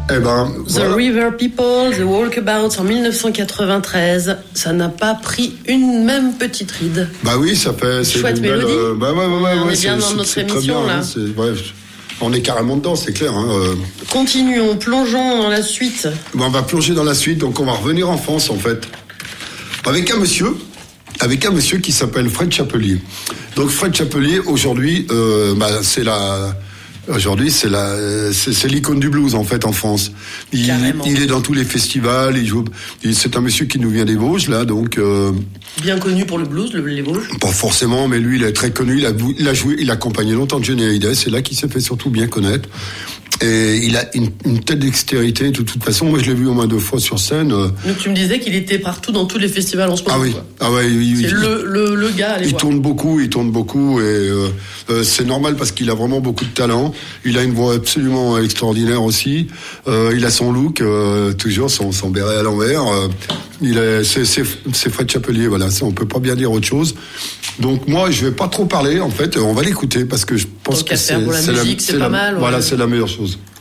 Eh ben, The River People, The Walkabouts en 1993. Ça n'a pas pris une même petite ride. Bah oui, ça fait. C'est chouette mélodie. On est bien dans notre émission là. On est carrément dedans, c'est clair. Continuons, plongeons dans la suite. On va plonger dans la suite, donc on va revenir en France en fait. Avec un monsieur qui s'appelle Fred Chapelier. Donc Fred Chapelier, aujourd'hui, c'est l'icône du blues en fait en France. Il est dans tous les festivals. C'est un monsieur qui nous vient des Vosges là, donc. Bien connu pour le blues, les Vosges. Pas forcément, mais lui il est très connu. Il a accompagné longtemps Johnny Hallyday. C'est là qu'il s'est fait surtout bien connaître. Et il a une telle dextérité, de toute façon. Moi, je l'ai vu au moins 2 fois sur scène. Donc, tu me disais qu'il était partout dans tous les festivals en ce moment. Ah oui. C'est le gars à aller voir. Il tourne beaucoup et c'est normal parce qu'il a vraiment beaucoup de talent. Il a une voix absolument extraordinaire aussi. Il a son look, toujours son béret à l'envers. C'est Fred Chapelier, voilà. On peut pas bien dire autre chose. Donc moi, je vais pas trop parler. En fait, on va l'écouter parce que je pense que pour la musique, c'est pas mal. Voilà, c'est la meilleure chose.